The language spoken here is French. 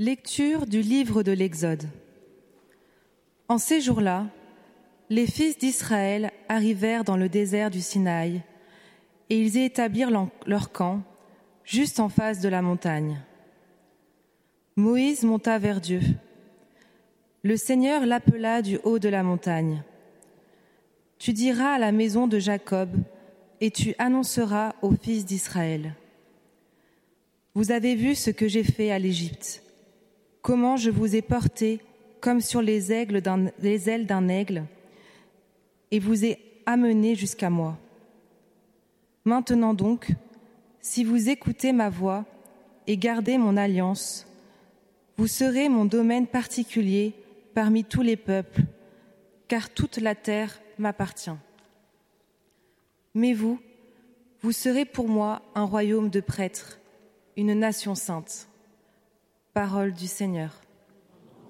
Lecture du livre de l'Exode. En ces jours-là, les fils d'Israël arrivèrent dans le désert du Sinaï et ils y établirent leur camp juste en face de la montagne. Moïse monta vers Dieu. Le Seigneur l'appela du haut de la montagne. Tu diras à la maison de Jacob et tu annonceras aux fils d'Israël. Vous avez vu ce que j'ai fait à l'Égypte, comment je vous ai porté comme sur les ailes d'un aigle et vous ai amené jusqu'à moi. Maintenant donc, si vous écoutez ma voix et gardez mon alliance, vous serez mon domaine particulier parmi tous les peuples, car toute la terre m'appartient. Mais vous serez pour moi un royaume de prêtres, une nation sainte. Parole du Seigneur.